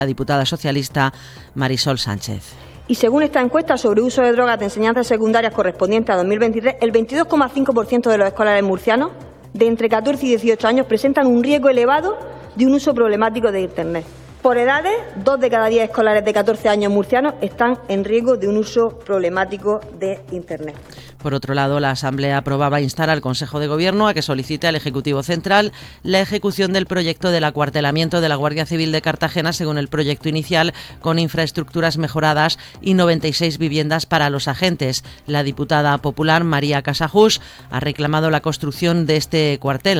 la diputada socialista Marisol Sánchez. Y según esta encuesta sobre uso de drogas de enseñanzas secundarias correspondiente a 2023, el 22,5% de los escolares murcianos de entre 14 y 18 años presentan un riesgo elevado de un uso problemático de Internet. Por edades, 2 de cada 10 escolares de 14 años murcianos están en riesgo de un uso problemático de Internet. Por otro lado, la Asamblea aprobaba instar al Consejo de Gobierno a que solicite al Ejecutivo Central la ejecución del proyecto del acuartelamiento de la Guardia Civil de Cartagena según el proyecto inicial, con infraestructuras mejoradas y 96 viviendas para los agentes. La diputada popular María Casajús ha reclamado la construcción de este cuartel.